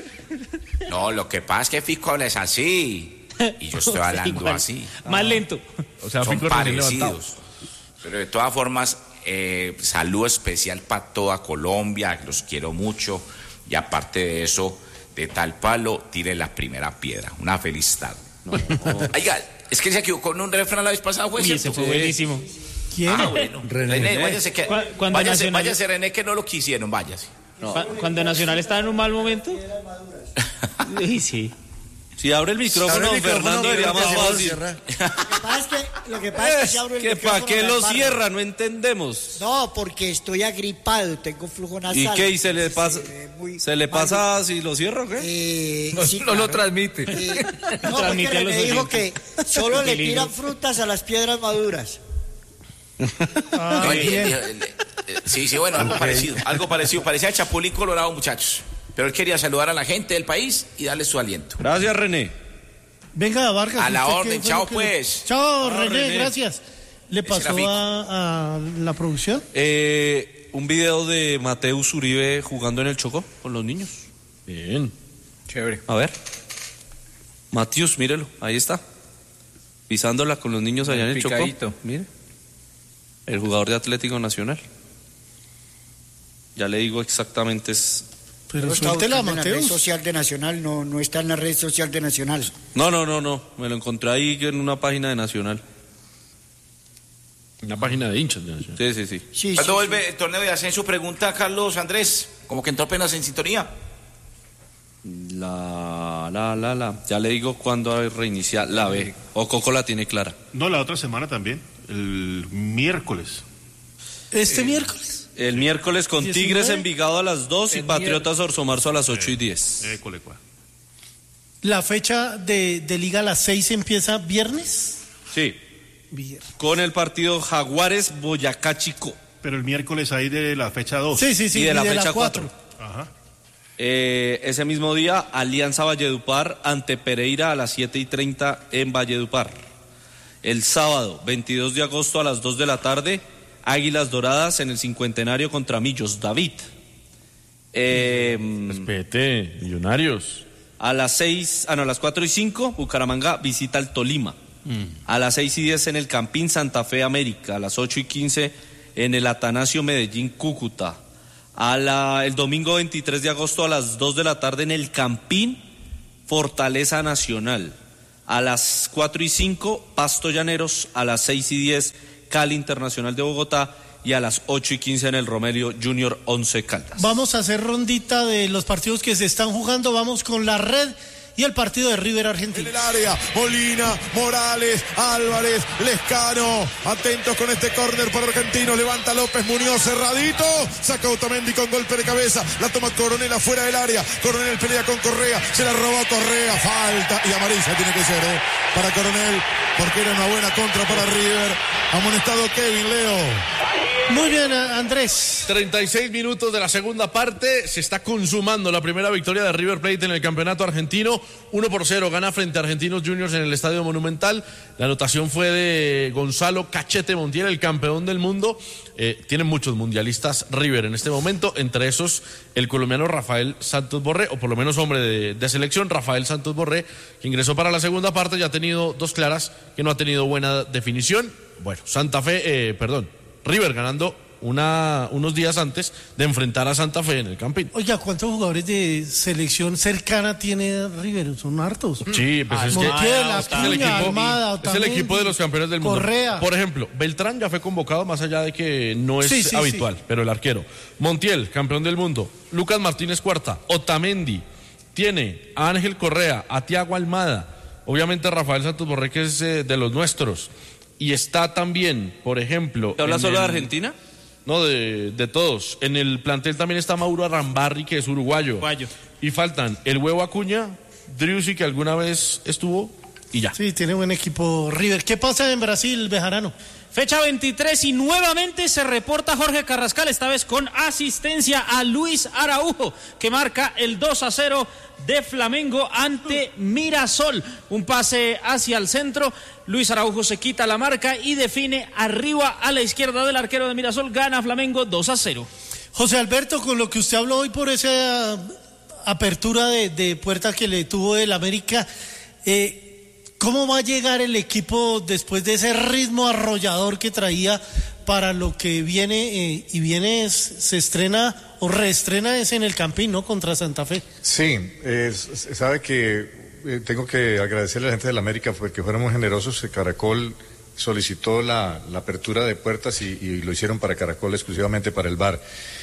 No, lo que pasa es que Fico habla es así. Y yo estoy hablando Igual. así. Más lento. O sea, Son Fico recién levantado. parecidos. Pero de todas formas, eh, saludo especial para toda Colombia, los quiero mucho. Y aparte de eso, de tal palo, tire la primera piedra. Una feliz tarde. No, no. Oiga, es que se equivocó en un refrán la vez pasada, fue Uy, cierto. ese fue buenísimo. ¿Quién? Ah, bueno. René. René, váyase, que, Cu- cuando váyase, Nacional- váyase, René, que no lo quisieron, váyase. Cu- Cuando Nacional estaba en un mal momento. Sí, sí. Si abre el micrófono, Abre el micrófono, Fernando, sería más Fernando, fácil. cierra. Lo que pasa es que, lo que, pasa es que si abro el ¿Que micrófono para qué me lo embargo. cierra? No entendemos. No, porque estoy agripado, tengo flujo nasal. ¿Y qué? ¿Y se le pasa, Eh, muy se le mal. pasa si lo cierra o qué? Eh, No, sí, no lo claro. transmite. Eh, no, Transmite porque a los me dijo que oyentes. solo le Qué tiran lindo. frutas a las piedras maduras. Ah, No, y- bien. y- y- eh, sí, sí, bueno, algo parecido. Algo parecido. Parecía Chapulín Colorado, muchachos. Pero él quería saludar a la gente del país y darle su aliento. Gracias, René. Venga, Vargas. A la ¿usted orden, qué fue chao, lo que le- pues. Chao, Chao, René, René. gracias. ¿Le Ese pasó era Fico. a, a la producción? Eh, un video de Mateus Uribe jugando en el Chocó con los niños. Bien. Chévere. A ver. Mateus, mírelo, ahí está. Pisándola con los niños allá en el Picadito. Chocó. Mire. El jugador de Atlético Nacional. Ya le digo exactamente es... Pero Pero está suéltela, buscando en la red Mateus. social de Nacional, no, no está en la red social de Nacional. No, no, no, no. Me lo encontré ahí en una página de Nacional. Una página de hinchas de Nacional. Sí, sí, sí. Sí, ¿Cuándo sí, vuelve el torneo de ascenso? Pregunta Carlos Andrés. Como que entró apenas en sintonía. La, la, la, la. Ya le digo cuándo reiniciar. La B. O Coco la tiene clara. No, la otra semana también, el miércoles. Este miércoles. El miércoles con diecinueve. Tigres Envigado a las dos y El Patriotas Orso Marzo a las ocho y diez. Eh, colecua. La fecha de, de Liga a las seis empieza viernes. Sí. Viernes. Con el partido Jaguares Boyacá Chico. Pero el miércoles ahí de la fecha dos. Sí, sí, sí. Y de la la fecha cuatro. cuatro. Ajá. Eh, ese mismo día, Alianza Valledupar ante Pereira a las siete y treinta en Valledupar. El sábado, veintidós de agosto a las dos de la tarde, Águilas Doradas en el cincuentenario contra Millos David. Eh, Respete, Millonarios. a las seis, ah no, a las cuatro y cinco, Bucaramanga visita al Tolima. A las seis y diez en el Campín Santa Fe América. A las ocho y quince en el Atanasio Medellín Cúcuta. A la, el domingo veintitrés de agosto a las dos de la tarde en el Campín Fortaleza Nacional. A las cuatro y cinco Pasto Llaneros. A las seis y diez Cali Internacional de Bogotá. Y a las ocho y quince en el Romelio Junior Once Caldas. Vamos a hacer rondita de los partidos que se están jugando. Vamos con la red y el partido de River Argentina. En el área, Molina, Morales, Álvarez, Lescano, atentos con este córner para Argentinos, levanta López Muñoz, cerradito, saca Otamendi con golpe de cabeza, la toma Coronel afuera del área, Coronel pelea con Correa, se la robó Correa, falta y amarilla tiene que ser, ¿eh? Para Coronel, porque era una buena contra para River, amonestado Kevin, Leo. Muy bien, Andrés. treinta y seis minutos de la segunda parte. Se está consumando la primera victoria de River Plate en el campeonato argentino. uno por cero gana frente a Argentinos Juniors en el Estadio Monumental. La anotación fue de Gonzalo Cachete Montiel, el campeón del mundo. Eh, tienen muchos mundialistas River en este momento, entre esos el colombiano Rafael Santos Borré, o por lo menos hombre de, de selección, Rafael Santos Borré, que ingresó para la segunda parte. Ya ha tenido dos claras que no ha tenido buena definición. Bueno, Santa Fe, eh, perdón. River ganando una, unos días antes de enfrentar a Santa Fe en el Campín. Oiga, ¿cuántos jugadores de selección cercana tiene River? Son hartos. Sí, pues es que Montiel, es el Acuña, equipo, Almada, es el Otamendi, equipo de los campeones del mundo. Correa. Por ejemplo, Beltrán ya fue convocado, más allá de que no es Sí, sí, habitual, pero el arquero. Montiel, campeón del mundo. Lucas Martínez Cuarta. Otamendi. Tiene a Ángel Correa, a Tiago Almada. Obviamente Rafael Santos Borré, que es eh, de los nuestros. Y está también, por ejemplo... ¿Te habla en solo de el- Argentina? No, de, de todos. En el plantel también está Mauro Arambarri, que es uruguayo. Uruguayo. Y faltan el Huevo Acuña, Driussi, que alguna vez estuvo, y ya. Sí, tiene buen equipo River. ¿Qué pasa en Brasil, Bejarano? Fecha veintitrés y nuevamente se reporta Jorge Carrascal, esta vez con asistencia a Luis Araujo, que marca el dos a cero de Flamengo ante Mirasol. Un pase hacia el centro, Luis Araujo se quita la marca y define arriba a la izquierda del arquero de Mirasol, gana Flamengo dos a cero. José Alberto, con lo que usted habló hoy por esa apertura de, de puerta que le tuvo el América, eh, ¿cómo va a llegar el equipo después de ese ritmo arrollador que traía para lo que viene eh, y viene es, se estrena o reestrena es en el Campín, ¿no? Contra Santa Fe. Sí, eh, sabe que eh, tengo que agradecerle a la gente de la América porque fueron muy generosos. Caracol solicitó la, la apertura de puertas y, y lo hicieron para Caracol exclusivamente para el bar.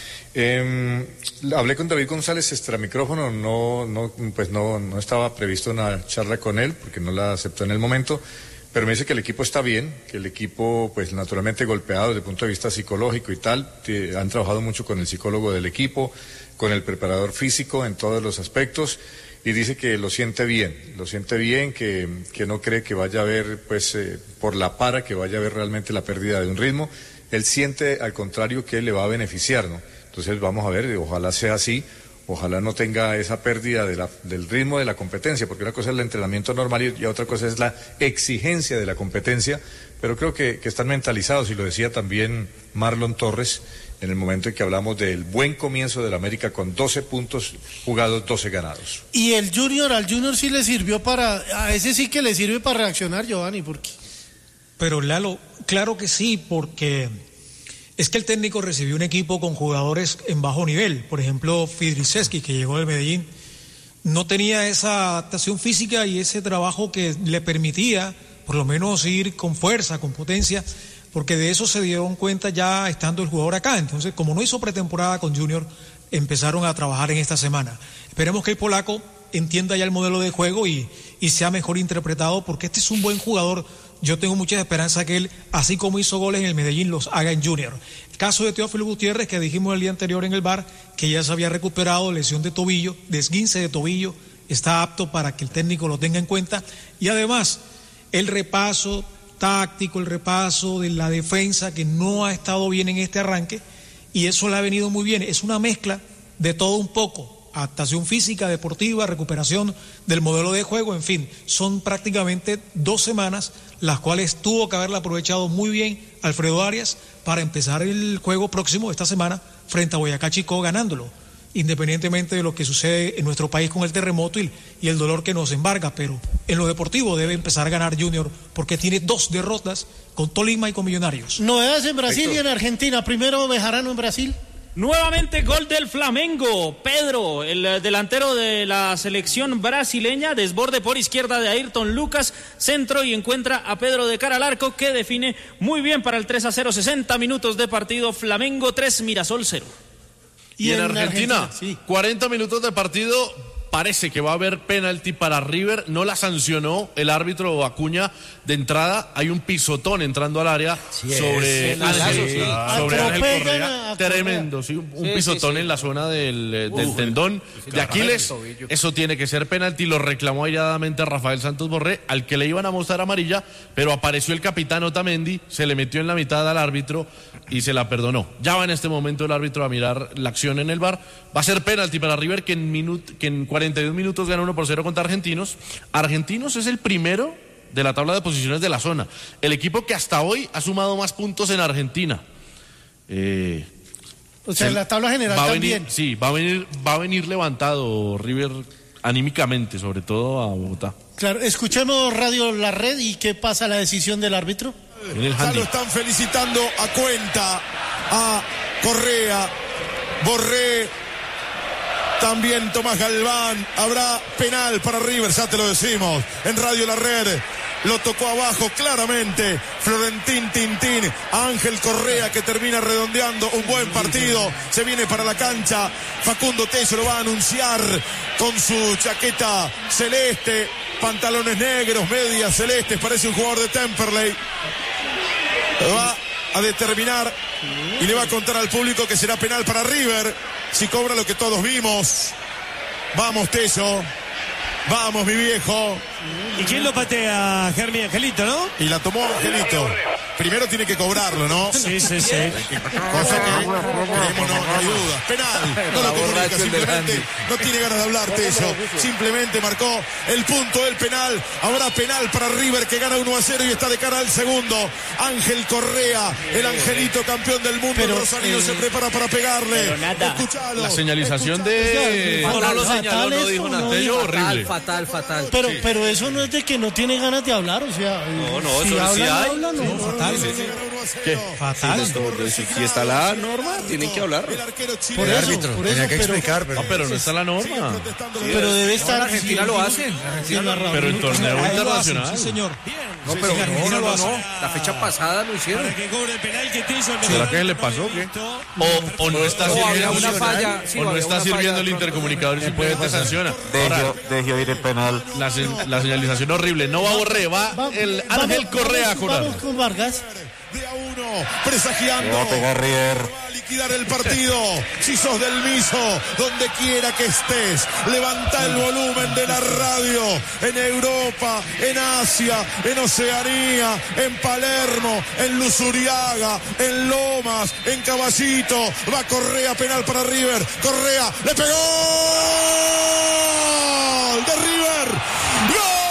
Eh, hablé con David González extra micrófono, no, no, pues no, no estaba previsto una charla con él porque no la aceptó en el momento, pero me dice que el equipo está bien, que el equipo pues naturalmente golpeado desde el punto de vista psicológico y tal, que han trabajado mucho con el psicólogo del equipo, con el preparador físico en todos los aspectos y dice que lo siente bien, lo siente bien, que, que no cree que vaya a haber pues eh, por la para, que vaya a haber realmente la pérdida de un ritmo, él siente al contrario que le va a beneficiar, ¿no? Entonces vamos a ver, ojalá sea así, ojalá no tenga esa pérdida de la, del ritmo de la competencia, porque una cosa es el entrenamiento normal y, y otra cosa es la exigencia de la competencia, pero creo que, que están mentalizados, y lo decía también Marlon Torres, en el momento en que hablamos del buen comienzo del América con doce puntos jugados, doce ganados. Y el Junior, al Junior sí le sirvió para, a ese sí que le sirve para reaccionar, Giovanni, ¿por qué? Pero Lalo, claro que sí, porque es que el técnico recibió un equipo con jugadores en bajo nivel. Por ejemplo, Fidriceski, que llegó del Medellín, no tenía esa adaptación física y ese trabajo que le permitía por lo menos ir con fuerza, con potencia, porque de eso se dieron cuenta ya estando el jugador acá. Entonces, como no hizo pretemporada con Junior, empezaron a trabajar en esta semana. Esperemos que el polaco entienda ya el modelo de juego y, y sea mejor interpretado, porque este es un buen jugador. Yo tengo mucha esperanza que él, así como hizo goles en el Medellín, los haga en Junior. El caso de Teófilo Gutiérrez, que dijimos el día anterior en el bar, que ya se había recuperado, lesión de tobillo, de esguince de tobillo, está apto para que el técnico lo tenga en cuenta. Y además, el repaso táctico, el repaso de la defensa, que no ha estado bien en este arranque, y eso le ha venido muy bien. Es una mezcla de todo un poco. Adaptación física, deportiva, recuperación del modelo de juego, en fin, son prácticamente dos semanas las cuales tuvo que haberla aprovechado muy bien Alfredo Arias para empezar el juego próximo esta semana frente a Boyacá Chicó ganándolo, independientemente de lo que sucede en nuestro país con el terremoto y, y el dolor que nos embarga, pero en lo deportivo debe empezar a ganar Junior porque tiene dos derrotas con Tolima y con Millonarios. Novedades en Brasil y en Argentina, primero Bejarano en Brasil. Nuevamente gol del Flamengo. Pedro, el delantero de la selección brasileña, desborde por izquierda de Ayrton Lucas, centro y encuentra a Pedro de cara al arco, que define muy bien para el tres a cero, sesenta minutos de partido, Flamengo tres, Mirasol cero. Y, y en, en Argentina, Argentina sí. cuarenta minutos de partido. Parece que va a haber penalti para River, no la sancionó el árbitro Acuña de entrada, hay un pisotón entrando al área sí sobre, es, Ángel, sí. sobre Ángel Correa, tremendo, sí, un, un sí, pisotón sí, sí. en la zona del, del Uf, tendón sí, de Aquiles, eso tiene que ser penalti, lo reclamó airadamente Rafael Santos Borré, al que le iban a mostrar amarilla, pero apareció el capitán Otamendi, se le metió en la mitad al árbitro y se la perdonó. Ya va en este momento el árbitro a mirar la acción en el V A R, va a ser penalti para River, que en, minut, que en cuarenta y dos minutos gana uno por cero contra Argentinos. Argentinos es el primero de la tabla de posiciones de la zona, el equipo que hasta hoy ha sumado más puntos en Argentina. Eh, o sea, en la tabla general va a también. Venir, sí, va a venir, va a venir levantado River anímicamente, sobre todo a Bogotá. Claro, escuchemos Radio La Red y qué pasa la decisión del árbitro. Ya lo están felicitando a Cuenta, a Correa, Borré, también Tomás Galván. Habrá penal para River, ya te lo decimos en Radio La Red. Lo tocó abajo claramente Florentín Tintín, Ángel Correa, que termina redondeando un buen partido. Se viene para la cancha, Facundo Tello lo va a anunciar con su chaqueta celeste, pantalones negros, medias celestes, parece un jugador de Temperley. Va a determinar y le va a contar al público que será penal para River si cobra lo que todos vimos. Vamos, Tello. Vamos, mi viejo. ¿Y quién lo patea, Germi? Angelito, ¿no? Y la tomó Angelito. Primero tiene que cobrarlo, ¿no? Sí, sí, sí. Cosa que creemos, no, no hay dudas. Penal. No lo comunica, simplemente no tiene ganas de hablar, Tello. Simplemente marcó el punto del penal. Habrá penal para River, que gana uno a cero y está de cara al segundo. Ángel Correa, el Angelito campeón del mundo. Pero, el Rosario eh, se prepara para pegarle. Escuchalo. La señalización escuchalo. de... No, no lo señaló, no dijo nada. Tello, horrible. Fatal, fatal. Pero, sí. pero es eso no es de que no tiene ganas de hablar, o sea, no, no, si eso habla, sí no hay. habla, no. No, fatal. ¿Qué? Fatal. Si, si está la norma, tienen que hablar. Por El eso, árbitro, por tenía eso, que pero- explicar, pero... Ah, pero no está la norma. Pero debe estar. En Argentina sí, lo sí, hacen. En Argentina sí, lo- narrador. Pero en torneo Ahí lo hacen, internacional. sí, señor. No, pero en Argentina no, lo no, hacen. no. La fecha pasada lo hicieron. ¿Será que le pasó o qué? O, o no está O había sirviendo, una falla, sí, o no había está una sirviendo falla el de intercomunicador y simplemente sanciona. Ahora, Dejió ir el penal. la, se- la señalización horrible. No va Borré, va Va- el vamos- Ángel Correa a vamos- cobrar. Vamos con Vargas. De a uno, presagiando. Le va a pegar River. Va a liquidar el partido. Si sos del Miso, donde quiera que estés, levanta el volumen de la radio. En Europa, en Asia, en Oceanía, en Palermo, en Luzuriaga, en Lomas, en Caballito. Va Correa, penal para River. Correa, le pegó.